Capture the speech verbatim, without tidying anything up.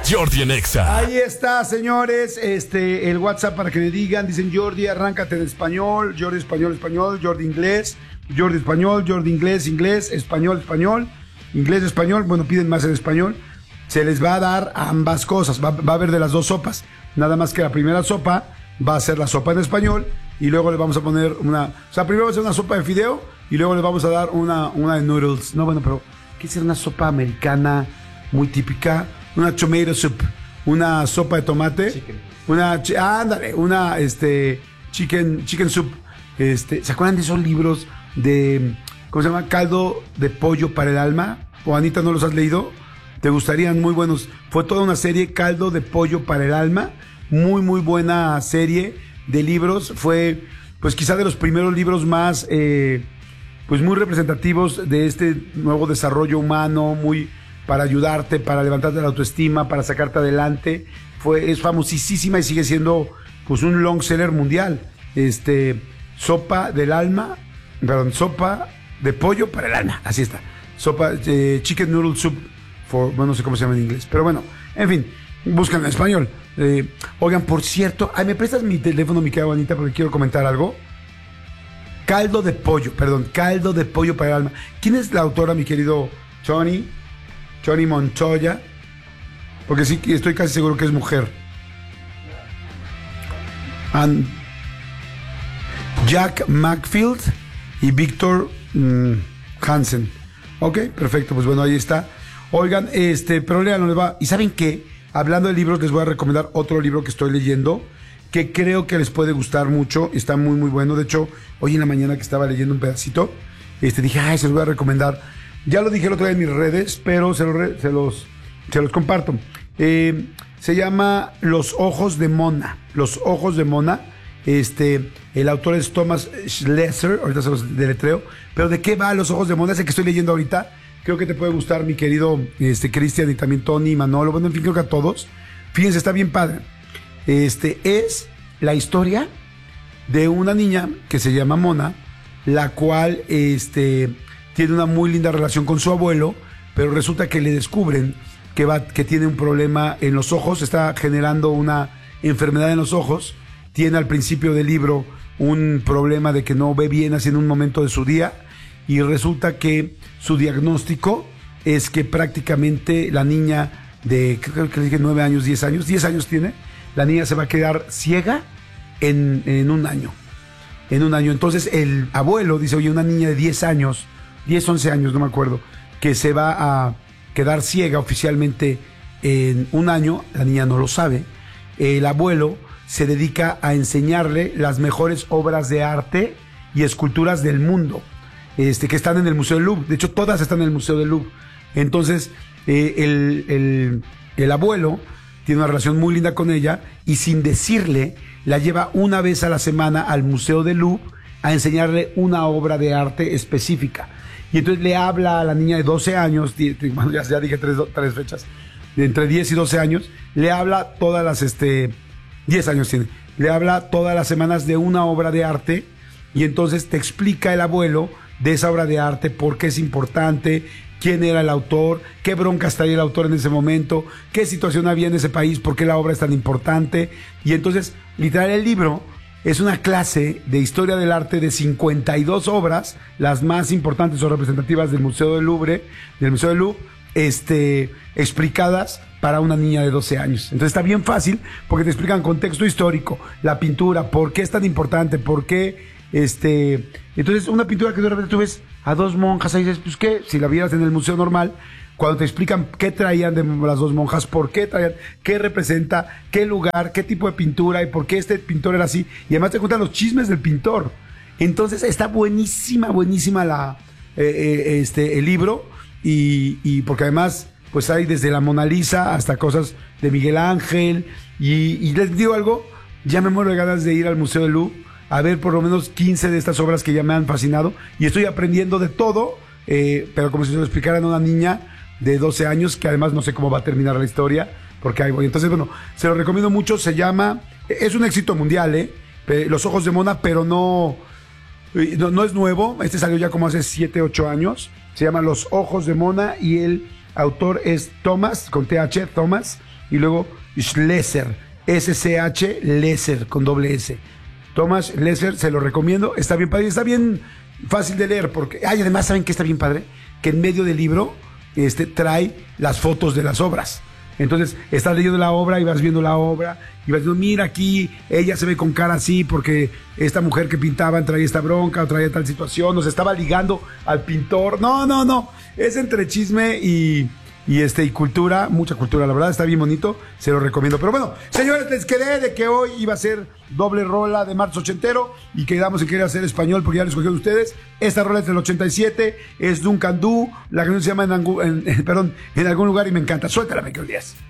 Jordi en Exa. Ahí está, señores, este, el WhatsApp para que me digan, dicen Jordi, arráncate en español, Jordi español, español, Jordi inglés, Jordi español, Jordi inglés, inglés, español, español, inglés, español, bueno, piden más en español, se les va a dar ambas cosas, va, va a haber de las dos sopas, nada más que la primera sopa va a ser la sopa en español y luego le vamos a poner una, o sea, primero va a ser una sopa de fideo y luego le vamos a dar una, una de noodles, no, bueno, pero, ¿qué es una sopa americana muy típica? Una tomato soup, una sopa de tomate, chicken. una, ah, ándale, una, este, chicken, chicken soup, este, ¿se acuerdan de esos libros de, ¿cómo se llama? Caldo de pollo para el alma? O Anita, ¿no los has leído? Te gustarían, muy buenos. Fue toda una serie, Caldo de pollo para el alma, muy, muy buena serie de libros. Fue, pues, quizá de los primeros libros más, eh, pues, muy representativos de este nuevo desarrollo humano, muy para ayudarte, para levantarte la autoestima, para sacarte adelante. Fue, es famosísima y sigue siendo, pues, un long seller mundial. Este, sopa del alma, perdón, sopa de pollo para el alma, así está. Sopa, eh, chicken noodle soup, for, bueno, no sé cómo se llama en inglés, pero bueno, en fin, buscan en español. Eh, oigan, por cierto, ay, ¿me prestas mi teléfono, mi querida Juanita, porque quiero comentar algo? Caldo de pollo, perdón, caldo de pollo para el alma. ¿Quién es la autora, mi querido Johnny? Johnny Montoya, porque sí, estoy casi seguro que es mujer. And Jack McField y Víctor mm, Hansen. Ok, perfecto, pues bueno, ahí está. Oigan, este, pero léanlo, les va. ¿Y saben qué? Hablando de libros, les voy a recomendar otro libro que estoy leyendo, que creo que les puede gustar mucho, está muy, muy bueno. De hecho, hoy en la mañana que estaba leyendo un pedacito, este, dije, ay, se los voy a recomendar. Ya lo dije el otro día en mis redes, pero se los, se los, se los comparto. Eh, se llama Los Ojos de Mona. Los Ojos de Mona. Este, el autor es Thomas Schlesser, ahorita se los deletreo. Pero ¿de qué va Los Ojos de Mona? Ese que estoy leyendo ahorita. Creo que te puede gustar, mi querido este, Cristian, y también Tony, Manolo. Bueno, en fin, creo que a todos. Fíjense, está bien padre. Este, es la historia de una niña que se llama Mona, la cual, este... tiene una muy linda relación con su abuelo, pero resulta que le descubren que, va, que tiene un problema en los ojos, está generando una enfermedad en los ojos, tiene al principio del libro un problema de que no ve bien así en un momento de su día, y resulta que su diagnóstico es que prácticamente la niña de, creo que le dije nueve años, diez años, diez años tiene, la niña se va a quedar ciega en, en un año, en un año. Entonces el abuelo dice, oye, una niña de diez años, diez, once años, no me acuerdo, que se va a quedar ciega oficialmente en un año, la niña no lo sabe, el abuelo se dedica a enseñarle las mejores obras de arte y esculturas del mundo, este, que están en el Museo del Louvre. De hecho, todas están en el Museo del Louvre. Entonces, eh, el, el, el abuelo tiene una relación muy linda con ella y sin decirle, la lleva una vez a la semana al Museo del Louvre a enseñarle una obra de arte específica. Y entonces le habla a la niña de doce años, bueno, ya, ya dije tres, tres fechas, de entre diez y doce años, le habla todas las, este, diez años tiene, le habla todas las semanas de una obra de arte, y entonces te explica el abuelo de esa obra de arte, por qué es importante, quién era el autor, qué broncas traía el autor en ese momento, qué situación había en ese país, por qué la obra es tan importante. Y entonces, literal, el libro es una clase de historia del arte de cincuenta y dos obras, las más importantes o representativas del Museo del Louvre, del Museo del Louvre, este, explicadas para una niña de doce años. Entonces está bien fácil porque te explican contexto histórico, la pintura, por qué es tan importante, por qué, este, entonces una pintura que de repente tú ves a dos monjas y dices, pues qué, si la vieras en el museo normal, cuando te explican qué traían de las dos monjas, por qué traían, qué representa, qué lugar, qué tipo de pintura y por qué este pintor era así. Y además te cuentan los chismes del pintor. Entonces está buenísima, buenísima la, eh, eh, este, el libro. Y, y porque además, pues hay desde la Mona Lisa hasta cosas de Miguel Ángel. Y, y les digo algo, ya me muero de ganas de ir al Museo del Louvre a ver por lo menos quince de estas obras que ya me han fascinado. Y estoy aprendiendo de todo, eh, pero como si se lo explicaran a una niña de doce años, que además no sé cómo va a terminar la historia, porque ahí voy. Entonces, bueno, se lo recomiendo mucho, se llama, es un éxito mundial, ¿eh? Los Ojos de Mona, pero no, no, no es nuevo, este salió ya como hace siete, ocho años, se llama Los Ojos de Mona y el autor es Thomas, con T H, Thomas y luego Schlesser, S C H, Lesser, con doble S. Thomas Lesser, se lo recomiendo, está bien padre, está bien fácil de leer, porque, ay, además, ¿saben qué está bien padre? Que en medio del libro, este, trae las fotos de las obras. Entonces, estás leyendo la obra y vas viendo la obra y vas diciendo, mira aquí, ella se ve con cara así porque esta mujer que pintaban traía esta bronca o traía tal situación, nos estaba ligando al pintor. No, no, no, es entre chisme y, y, este, y cultura, mucha cultura, la verdad, está bien bonito, se lo recomiendo. Pero bueno, señores, les quedé de que hoy iba a ser doble rola de marzo ochentero y quedamos en que iba a ser español porque ya lo escogieron ustedes. Esta rola es del ochenta y siete, es Duncan Du, la canción se llama en, en, en, perdón, en algún lugar y me encanta. Suéltala, Michael Díaz.